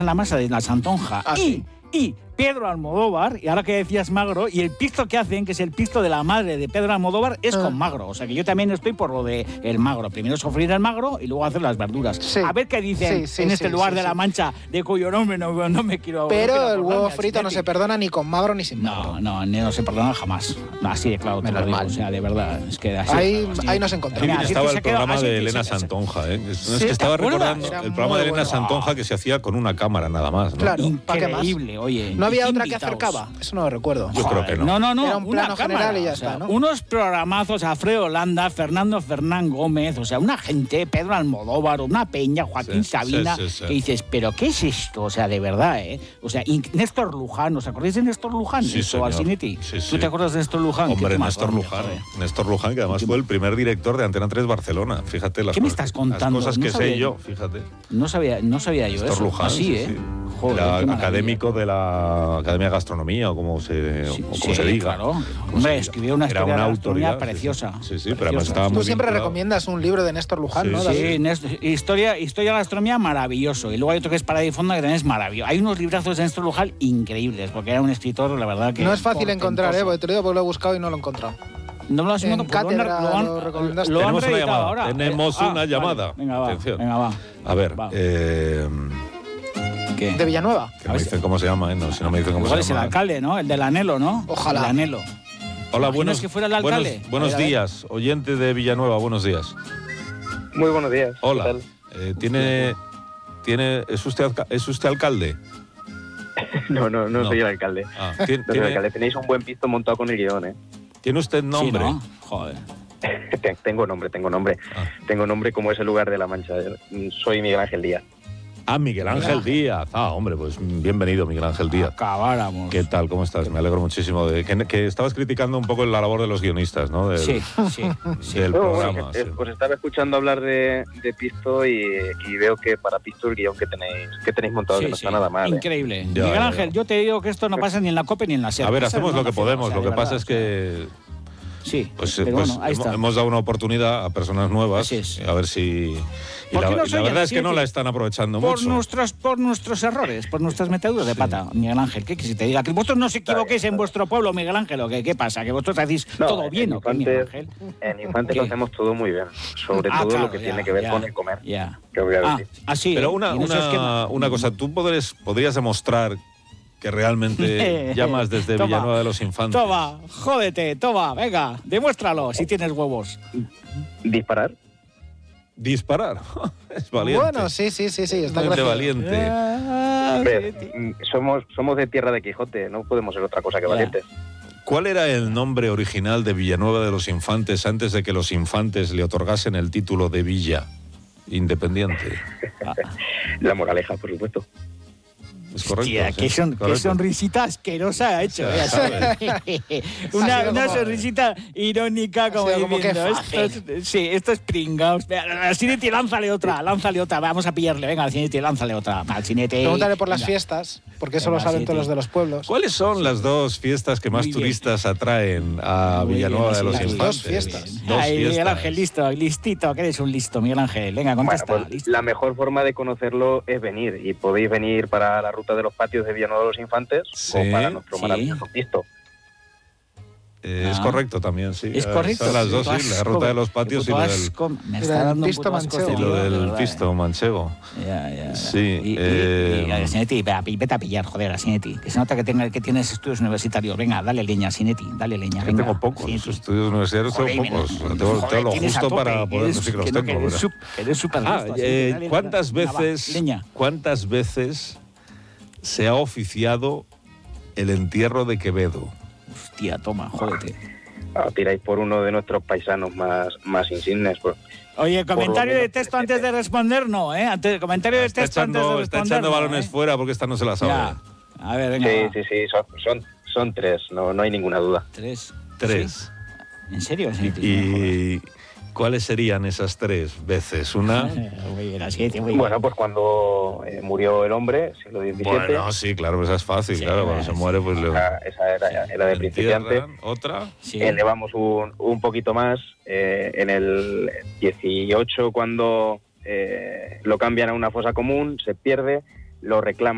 la masa de la Santonja y Pedro Almodóvar, y ahora que decías magro, y el pisto que hacen, que es el pisto de la madre de Pedro Almodóvar, es con magro. O sea que yo también estoy por lo de el magro. Primero sofreír el magro y luego hacer las verduras. Sí. A ver qué dicen en este lugar de La Mancha, de cuyo nombre no me quiero... Pero el huevo frito no se perdona ni con magro ni sin magro. No se perdona jamás. Así de claro, te lo digo. O sea, de verdad. Es que así, ahí nos encontramos. Qué bien estaba el programa de Elena Santonja, ¿eh? Es que estaba recordando el programa de Elena Santonja que se hacía con una cámara nada más, ¿no? Claro, increíble, oye. ¿No había otra que acercaba? Eso no lo recuerdo. Yo creo que no. No. Era un plano general y ya está, ¿no? Unos programazos, Alfredo Landa, Fernando Fernán Gómez, o sea, una gente, Pedro Almodóvar, una peña, Joaquín Sabina, que dices, ¿pero qué es esto? O sea, de verdad, ¿eh? O sea, Néstor Luján, ¿os acordáis de Néstor Luján? Sí, señor. Alcinetti. Sí. ¿Tú te acuerdas de Néstor Luján? Hombre, Néstor Luján, que además fue el primer director de Antena 3 Barcelona. Fíjate las ¿Qué me estás contando? Las cosas que sé yo, fíjate. No sabía yo Néstor eso. Luján, Así, Joder, era académico de la Academia de Gastronomía, o como se diga. Claro. Hombre, escribió una historia de gastronomía preciosa. Sí, pero además estaba muy Tú siempre vinculado. recomiendas un libro de Néstor Luján, ¿no? Sí, historia de gastronomía, maravilloso. Y luego hay otro que es Parada y Fonda, que también es maravilloso. Hay unos librazos de Néstor Luján increíbles, porque era un escritor, la verdad que... No es fácil encontrar, porque te lo digo porque lo he buscado y no lo he encontrado. No lo has encontrado. Lo recomendaste. Tenemos una llamada. Ahora. Tenemos una llamada. Vale. Venga, va. Atención. Venga, va. A ver, ¿Qué? ¿De Villanueva? Que me dicen cómo se llama, No, si no me dicen cómo se llama. Es el alcalde, ¿no? El del Anhelo, ¿no? Ojalá. El Anhelo. Hola, que fuera el alcalde? Buenos días, oyente de Villanueva, buenos días. Muy buenos días. Hola. ¿Es usted alcalde? No soy el alcalde. No soy el alcalde. Tenéis un buen pisto montado con el guión, ¿eh? ¿Tiene usted nombre? Sí, ¿no? Joder. Tengo nombre. Tengo nombre como es el lugar de La Mancha. Soy Miguel Ángel Díaz. Miguel Ángel Díaz. Hombre, pues bienvenido, Miguel Ángel Díaz. Acabáramos. ¿Qué tal? ¿Cómo estás? Me alegro muchísimo de que estabas criticando un poco la labor de los guionistas, ¿no? Sí. Del programa. Pues estaba escuchando hablar de Pisto y veo que para Pisto el guión que tenéis montado que no está nada mal. Increíble. Miguel Ángel, yo te digo que esto no pasa ni en la COPE ni en la SER. A ver, hacemos lo que podemos. Lo que pasa es que... Sí, pues bueno, ahí está. Hemos dado una oportunidad a personas nuevas, a ver si... Y la verdad es que no la están aprovechando mucho. Por nuestros errores, por nuestras meteduras de pata, Miguel Ángel. ¿Qué quieres que te diga? Que vosotros no os equivoquéis en vuestro pueblo, Miguel Ángel, ¿o qué pasa? ¿Que vosotros hacéis todo bien o qué, Miguel Ángel? En Infante lo hacemos todo muy bien, sobre todo lo que tiene que ver con el comer. Que voy a decir. Así. Pero una cosa, ¿tú podrías demostrar que realmente llamas desde Villanueva de los Infantes? Toma, jódete, venga, demuéstralo si tienes huevos. ¿Disparar? Es valiente. Bueno, sí, está muy valiente. Somos de tierra de Quijote, no podemos ser otra cosa que valientes. ¿Cuál era el nombre original de Villanueva de los Infantes antes de que los Infantes le otorgasen el título de Villa Independiente? La Moraleja, por supuesto. Es correcto. Hostia, qué sonrisita asquerosa ha hecho. Una sonrisita irónica como diciendo, esto es pringaos. Alcinetti, lánzale otra. Vamos a pillarle. Venga, Alcinetti, lánzale otra. Alcinetti. Pregúntale por las fiestas, porque eso lo saben todos los de los pueblos. ¿Cuáles son las dos fiestas que más turistas atraen a Villanueva de los Infantes? Dos fiestas. Miguel Ángel, listito, que eres un listo, Miguel Ángel. Venga, contesta. Bueno, pues la mejor forma de conocerlo es venir, y podéis venir para la ruta de los patios de Villanueva de los Infantes o para nuestro maravilloso pisto. Es correcto también, sí. Es correcto. Son las dos, sí, la ruta de los patios y lo del... Me está dando un puto asco. Y lo del pisto manchego. Sí. Y Alcinetti, vete a pillar, joder, Alcinetti. Que se nota que tienes estudios universitarios. Venga, dale leña, Alcinetti, dale leña. Venga, tengo pocos, estudios universitarios tengo pocos. Tengo lo justo para poder decir que los tengo. Eres súper listo. ¿Cuántas veces se ha oficiado el entierro de Quevedo? Hostia, toma, jódete. Tiráis por uno de nuestros paisanos más insignes. Oye, comentario de texto antes de responder, no, ¿eh? Comentario de texto antes de responder. Está echando balones fuera porque esta no se la sabe. Ya. A ver, venga. Sí, son tres, no hay ninguna duda. Tres. ¿Sí? ¿En serio? ¿Y cuáles serían esas tres veces? Una... Bueno, pues cuando murió el hombre, siglo XVII. Bueno, sí, claro, esa es fácil, claro, cuando se muere, pues... Esa era de principiante. ¿Otra? Sí. Elevamos un poquito más. En el 18, cuando lo cambian a una fosa común, se pierde, lo reclaman.